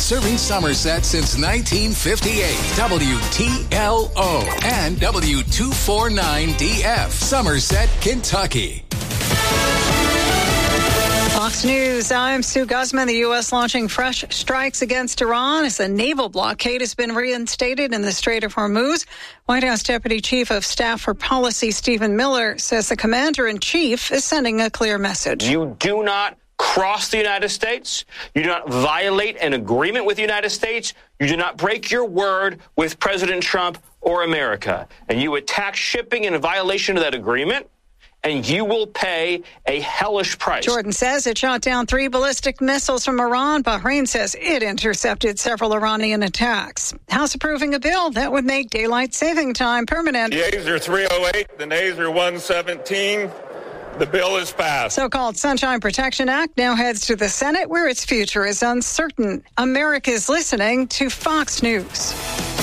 Serving Somerset since 1958. WTLO and W249DF. Somerset, Kentucky. Fox News, I'm Sue Guzman. The U.S. launching fresh strikes against Iran as a naval blockade has been reinstated in the Strait of Hormuz. White House Deputy Chief of Staff for Policy Stephen Miller says the commander-in-chief is sending a clear message. You do not cross the United States. You do not violate an agreement with the United States. You do not break your word with President Trump or America. And you attack shipping in violation of that agreement, and you will pay a hellish price. Jordan says it shot down 3 ballistic missiles from Iran. Bahrain says it intercepted several Iranian attacks. House approving a bill that would make daylight saving time permanent. The ayes are 308, the nays are 117. The bill is passed. So-called Sunshine Protection Act now heads to the Senate, where its future is uncertain. America is listening to Fox News.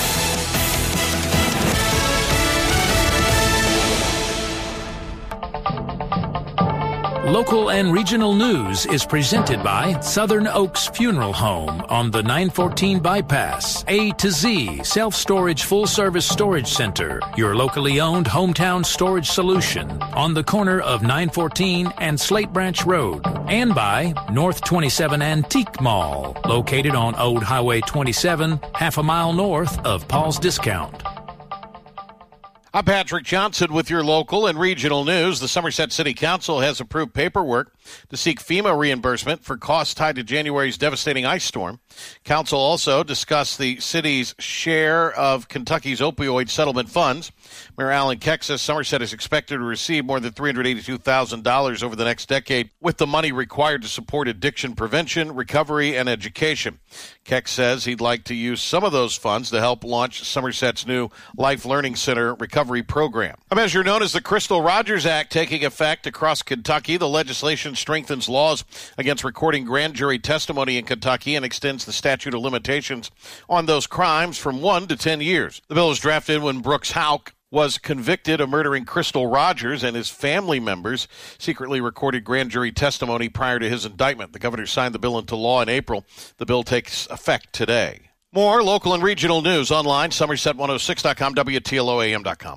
Local and regional news is presented by Southern Oaks Funeral Home on the 914 bypass. A to Z Self-Storage Full-Service Storage Center, your locally owned hometown storage solution on the corner of 914 and Slate Branch Road. And by North 27 Antique Mall, located on Old Highway 27, half a mile north of Paul's Discount. I'm Patrick Johnson with your local and regional news. The Somerset City Council has approved paperwork to seek FEMA reimbursement for costs tied to January's devastating ice storm. Council also discussed the city's share of Kentucky's opioid settlement funds. Mayor Alan Keck says Somerset is expected to receive more than $382,000 over the next decade, with the money required to support addiction prevention, recovery, and education. Keck says he'd like to use some of those funds to help launch Somerset's new Life Learning Center recovery program. A measure known as the Crystal Rogers Act taking effect across Kentucky. The legislation strengthens laws against recording grand jury testimony in Kentucky and extends the statute of limitations on those crimes from 1 to 10 years. The bill was drafted when Brooks Houck was convicted of murdering Crystal Rogers, and his family members secretly recorded grand jury testimony prior to his indictment. The governor signed the bill into law in April. The bill takes effect today. More local and regional news online, Somerset106.com, WTLOAM.com.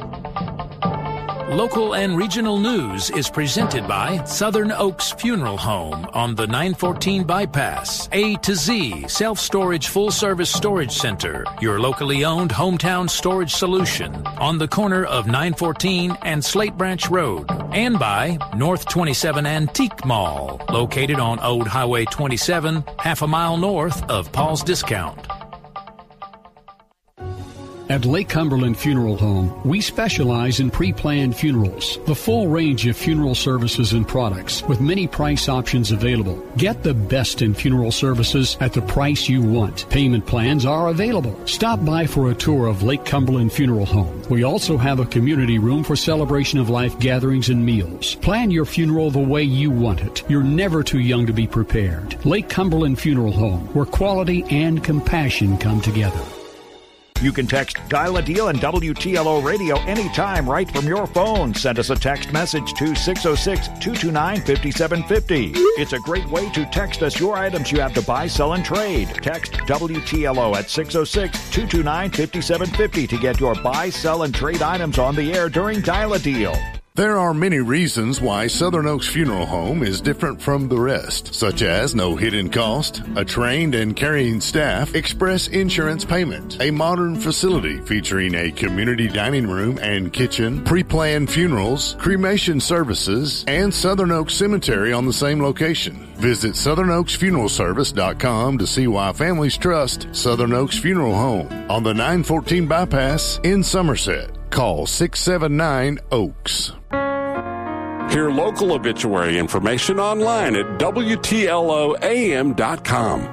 Local and regional news is presented by Southern Oaks Funeral Home on the 914 bypass. A to Z Self-Storage Full-Service Storage Center, your locally owned hometown storage solution on the corner of 914 and Slate Branch Road. And by North 27 Antique Mall, located on Old Highway 27, half a mile north of Paul's Discount. At Lake Cumberland Funeral Home, we specialize in pre-planned funerals, the full range of funeral services and products with many price options available. Get the best in funeral services at the price you want. Payment plans are available. Stop by for a tour of Lake Cumberland Funeral Home. We also have a community room for celebration of life gatherings and meals. Plan your funeral the way you want it. You're never too young to be prepared. Lake Cumberland Funeral Home, where quality and compassion come together. You can text Dial a Deal and WTLO Radio anytime right from your phone. Send us a text message to 606-229-5750. It's a great way to text us your items you have to buy, sell, and trade. Text WTLO at 606-229-5750 to get your buy, sell, and trade items on the air during Dial a Deal. There are many reasons why Southern Oaks Funeral Home is different from the rest, such as no hidden cost, a trained and caring staff, express insurance payment, a modern facility featuring a community dining room and kitchen, pre-planned funerals, cremation services, and Southern Oaks Cemetery on the same location. Visit SouthernOaksFuneralService.com to see why families trust Southern Oaks Funeral Home on the 914 bypass in Somerset. Call 679-OAKS. Hear local obituary information online at WTLOAM.com.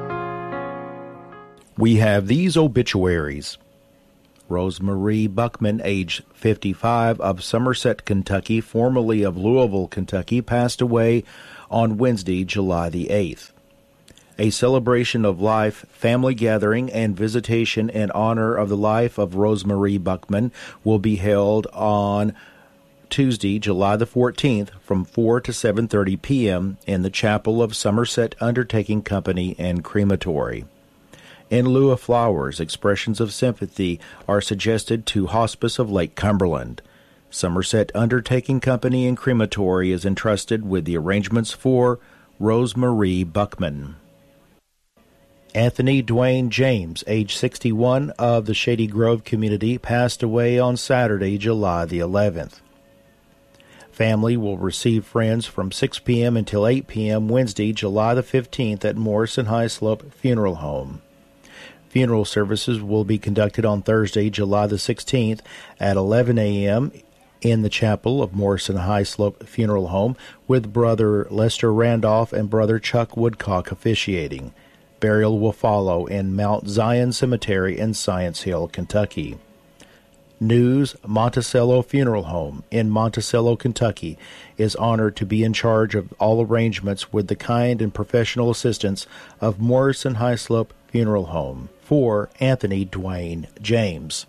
We have these obituaries. Rosemarie Buckman, age 55, of Somerset, Kentucky, formerly of Louisville, Kentucky, passed away on Wednesday, July the 8th. A celebration of life, family gathering, and visitation in honor of the life of Rosemarie Buckman will be held on Tuesday, July the 14th, from 4 to 7:30 p.m. in the chapel of Somerset Undertaking Company and Crematory. In lieu of flowers, expressions of sympathy are suggested to Hospice of Lake Cumberland. Somerset Undertaking Company and Crematory is entrusted with the arrangements for Rosemarie Buckman. Anthony Dwayne James, age 61, of the Shady Grove community, passed away on Saturday, July the 11th. Family will receive friends from 6 p.m. until 8 p.m. Wednesday, July the 15th at Morrison High Slope Funeral Home. Funeral services will be conducted on Thursday, July the 16th at 11 a.m. in the chapel of Morrison High Slope Funeral Home, with Brother Lester Randolph and Brother Chuck Woodcock officiating. Burial will follow in Mount Zion Cemetery in Science Hill, Kentucky. News: Monticello Funeral Home in Monticello, Kentucky is honored to be in charge of all arrangements with the kind and professional assistance of Morrison High Slope Funeral Home for Anthony Dwayne James.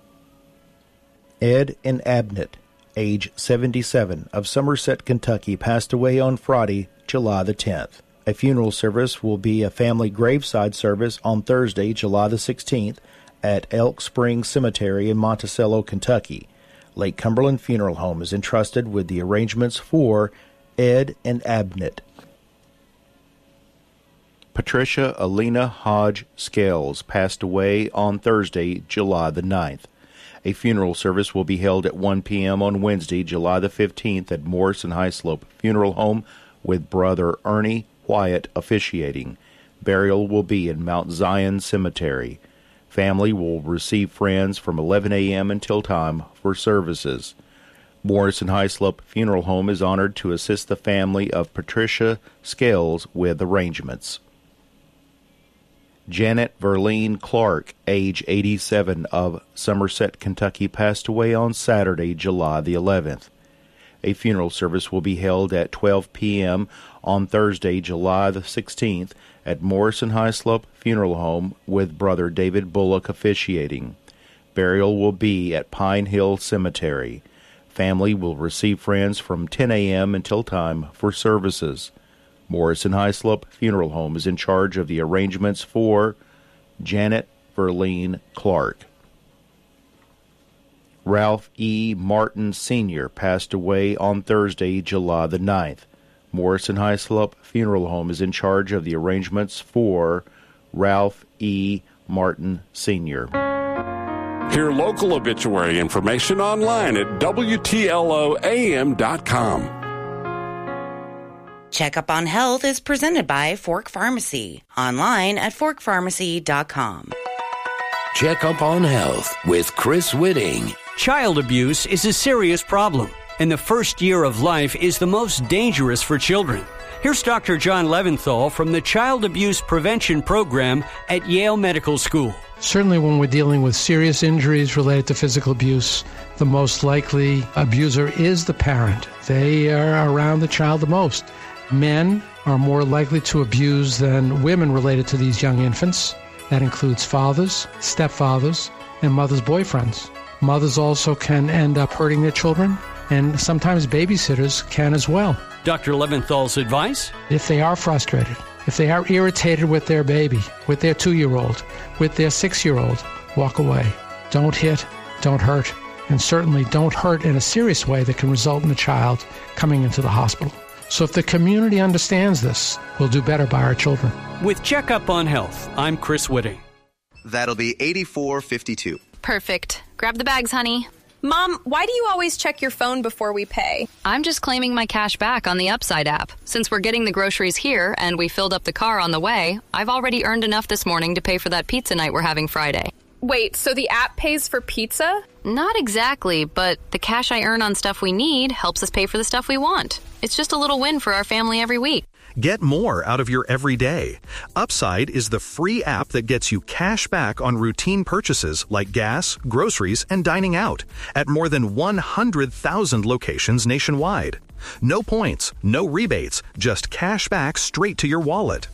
Ed and Abnett, age 77, of Somerset, Kentucky, passed away on Friday, July the 10th. A funeral service will be a family graveside service on Thursday, July the 16th, at Elk Springs Cemetery in Monticello, Kentucky. Lake Cumberland Funeral Home is entrusted with the arrangements for Ed and Abnett. Patricia Alina Hodge Scales passed away on Thursday, July the 9th. A funeral service will be held at 1 p.m. on Wednesday, July the 15th at Morrison High Slope Funeral Home, with Brother Ernie Wyatt officiating. Burial will be in Mount Zion Cemetery. Family will receive friends from 11 a.m. until time for services. Morrison High Slope Funeral Home is honored to assist the family of Patricia Scales with arrangements. Janet Verleen Clark, age 87, of Somerset, Kentucky, passed away on Saturday, July the 11th. A funeral service will be held at 12 p.m. on Thursday, July the 16th, at Morrison High Slope Funeral Home, with Brother David Bullock officiating. Burial will be at Pine Hill Cemetery. Family will receive friends from 10 a.m. until time for services. Morrison High Slope Funeral Home is in charge of the arrangements for Janet Verleen Clark. Ralph E. Martin Sr. passed away on Thursday, July the 9th. Morrison High Slope Funeral Home is in charge of the arrangements for Ralph E. Martin Sr. Hear local obituary information online at WTLOAM.com. Checkup on Health is presented by Fork Pharmacy. Online at forkpharmacy.com. Checkup on Health with Chris Whitting. Child abuse is a serious problem, and the first year of life is the most dangerous for children. Here's Dr. John Leventhal from the Child Abuse Prevention Program at Yale Medical School. Certainly when we're dealing with serious injuries related to physical abuse, the most likely abuser is the parent. They are around the child the most. Men are more likely to abuse than women related to these young infants. That includes fathers, stepfathers, and mothers' boyfriends. Mothers also can end up hurting their children, and sometimes babysitters can as well. Dr. Leventhal's advice? If they are frustrated, if they are irritated with their baby, with their 2-year-old, with their 6-year-old, walk away. Don't hit, don't hurt, and certainly don't hurt in a serious way that can result in the child coming into the hospital. So if the community understands this, we'll do better by our children. With Checkup on Health, I'm Chris Whitting. That'll be $84.52. Perfect. Grab the bags, honey. Mom, why do you always check your phone before we pay? I'm just claiming my cash back on the Upside app. Since we're getting the groceries here and we filled up the car on the way, I've already earned enough this morning to pay for that pizza night we're having Friday. Wait, so the app pays for pizza? Not exactly, but the cash I earn on stuff we need helps us pay for the stuff we want. It's just a little win for our family every week. Get more out of your everyday. Upside is the free app that gets you cash back on routine purchases like gas, groceries, and dining out at more than 100,000 locations nationwide. No points, no rebates, just cash back straight to your wallet.